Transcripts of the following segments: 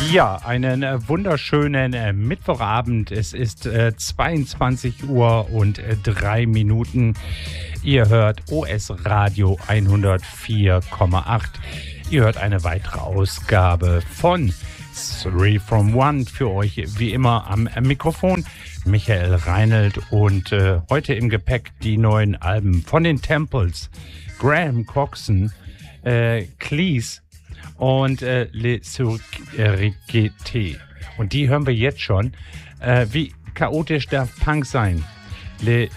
Ja, einen wunderschönen Mittwochabend. Es ist 22 Uhr und 3 Minuten. Ihr hört OS Radio 104,8. Ihr hört eine weitere Ausgabe von 3 from 1 für euch, wie immer am Mikrofon. Michael Reinelt und heute im Gepäck die neuen Alben von den Temples, Graham Coxon, Cleese und Les Surrequetés. Und die hören wir jetzt schon. Wie chaotisch darf Punk sein? Les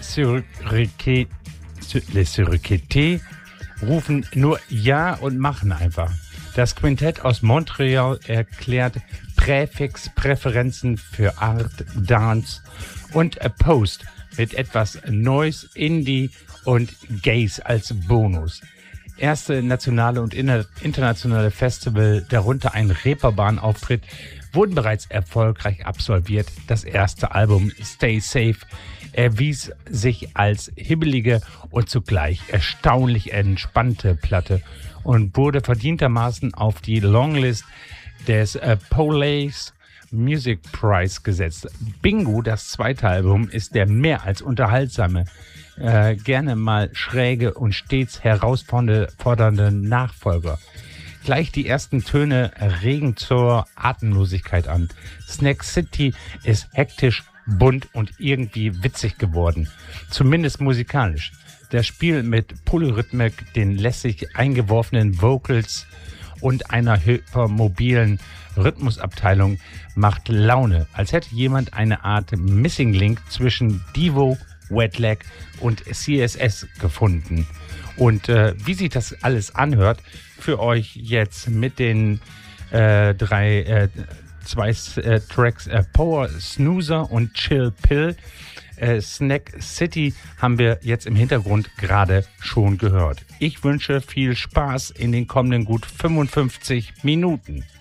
Surrequetés rufen nur Ja und machen einfach. Das Quintett aus Montreal erklärt Präfix-Präferenzen für Art, Dance und Post mit etwas Noise, Indie und Gaze als Bonus. Erste nationale und internationale Festival, darunter ein Reeperbahn-Auftritt, wurden bereits erfolgreich absolviert. Das erste Album Stay Safe erwies sich als hibbelige und zugleich erstaunlich entspannte Platte und wurde verdientermaßen auf die Longlist des Police Music Prize gesetzt. Bingo, das zweite Album, ist der mehr als unterhaltsame, gerne mal schräge und stets herausfordernde Nachfolger. Gleich die ersten Töne regen zur Atemlosigkeit an. Snack City ist hektisch, bunt und irgendwie witzig geworden. Zumindest musikalisch. Das Spiel mit Polyrhythmik, den lässig eingeworfenen Vocals und einer hypermobilen Rhythmusabteilung macht Laune, als hätte jemand eine Art Missing Link zwischen Devo, Wet Leg und CSS gefunden. Und wie sich das alles anhört, für euch jetzt mit den zwei Tracks Power Snoozer und Chill Pill. Snack City haben wir jetzt im Hintergrund gerade schon gehört. Ich wünsche viel Spaß in den kommenden gut 55 Minuten.